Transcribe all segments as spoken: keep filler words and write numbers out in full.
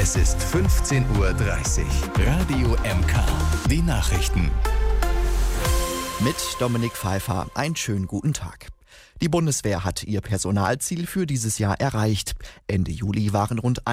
Es ist fünfzehn Uhr dreißig. Radio M K. Die Nachrichten. Mit Dominik Pfeiffer. Einen schönen guten Tag. Die Bundeswehr hat ihr Personalziel für dieses Jahr erreicht. Ende Juli waren rund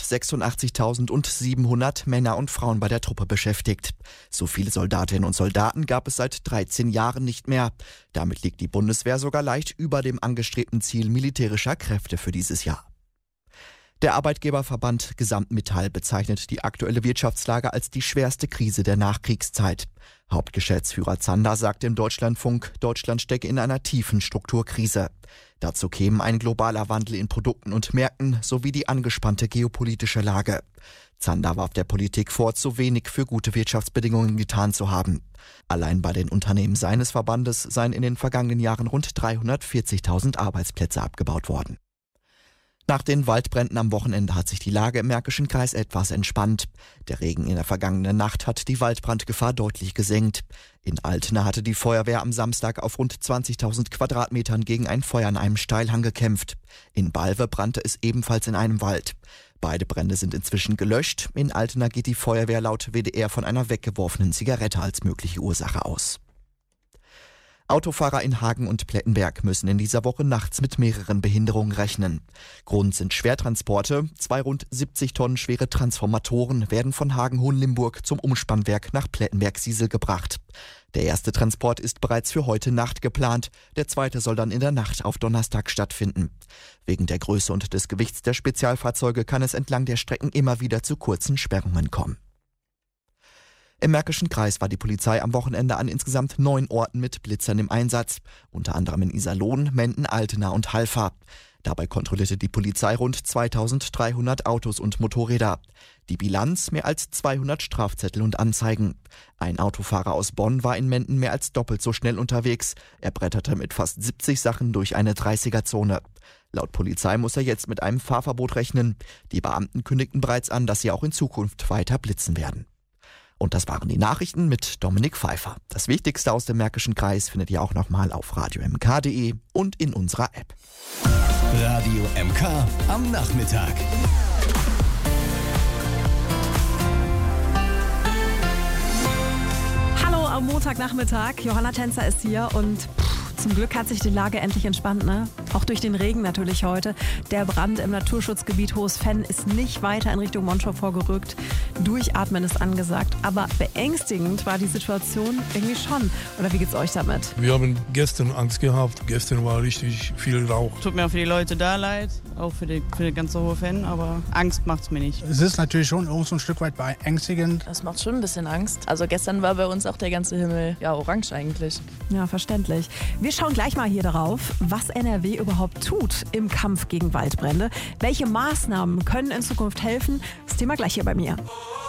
hundertsechsundachtzigtausendsiebenhundert Männer und Frauen bei der Truppe beschäftigt. So viele Soldatinnen und Soldaten gab es seit dreizehn Jahren nicht mehr. Damit liegt die Bundeswehr sogar leicht über dem angestrebten Ziel militärischer Kräfte für dieses Jahr. Der Arbeitgeberverband Gesamtmetall bezeichnet die aktuelle Wirtschaftslage als die schwerste Krise der Nachkriegszeit. Hauptgeschäftsführer Zander sagte im Deutschlandfunk, Deutschland stecke in einer tiefen Strukturkrise. Dazu kämen ein globaler Wandel in Produkten und Märkten sowie die angespannte geopolitische Lage. Zander warf der Politik vor, zu wenig für gute Wirtschaftsbedingungen getan zu haben. Allein bei den Unternehmen seines Verbandes seien in den vergangenen Jahren rund dreihundertvierzigtausend Arbeitsplätze abgebaut worden. Nach den Waldbränden am Wochenende hat sich die Lage im Märkischen Kreis etwas entspannt. Der Regen in der vergangenen Nacht hat die Waldbrandgefahr deutlich gesenkt. In Altena hatte die Feuerwehr am Samstag auf rund zwanzigtausend Quadratmetern gegen ein Feuer an einem Steilhang gekämpft. In Balve brannte es ebenfalls in einem Wald. Beide Brände sind inzwischen gelöscht. In Altena geht die Feuerwehr laut W D R von einer weggeworfenen Zigarette als mögliche Ursache aus. Autofahrer in Hagen und Plettenberg müssen in dieser Woche nachts mit mehreren Behinderungen rechnen. Grund sind Schwertransporte. Zwei rund siebzig Tonnen schwere Transformatoren werden von Hagen-Hohenlimburg zum Umspannwerk nach Plettenberg-Siesel gebracht. Der erste Transport ist bereits für heute Nacht geplant. Der zweite soll dann in der Nacht auf Donnerstag stattfinden. Wegen der Größe und des Gewichts der Spezialfahrzeuge kann es entlang der Strecken immer wieder zu kurzen Sperrungen kommen. Im Märkischen Kreis war die Polizei am Wochenende an insgesamt neun Orten mit Blitzern im Einsatz, unter anderem in Iserlohn, Menden, Altena und Halver. Dabei kontrollierte die Polizei rund zweitausenddreihundert Autos und Motorräder. Die Bilanz: mehr als zweihundert Strafzettel und Anzeigen. Ein Autofahrer aus Bonn war in Menden mehr als doppelt so schnell unterwegs. Er bretterte mit fast siebzig Sachen durch eine dreißiger-Zone. Laut Polizei muss er jetzt mit einem Fahrverbot rechnen. Die Beamten kündigten bereits an, dass sie auch in Zukunft weiter blitzen werden. Und das waren die Nachrichten mit Dominik Pfeiffer. Das Wichtigste aus dem Märkischen Kreis findet ihr auch nochmal auf radio m k punkt d e und in unserer App. Radio M K am Nachmittag. Hallo am Montagnachmittag. Johanna Tänzer ist hier und pff, zum Glück hat sich die Lage endlich entspannt, ne? Auch durch den Regen natürlich heute. Der Brand im Naturschutzgebiet Hohes Fenn ist nicht weiter in Richtung Monschau vorgerückt. Durchatmen ist angesagt. Aber beängstigend war die Situation irgendwie schon. Oder wie geht's euch damit? Wir haben gestern Angst gehabt. Gestern war richtig viel Rauch. Tut mir auch für die Leute da leid, auch für die, für die ganze Hohe Fenn, aber Angst macht's mir nicht. Es ist natürlich schon so ein Stück weit beängstigend. Das macht schon ein bisschen Angst. Also gestern war bei uns auch der ganze Himmel ja orange eigentlich. Ja, verständlich. Wir schauen gleich mal hier darauf, was N R W überhaupt tut im Kampf gegen Waldbrände. Welche Maßnahmen können in Zukunft helfen? Das Thema gleich hier bei mir.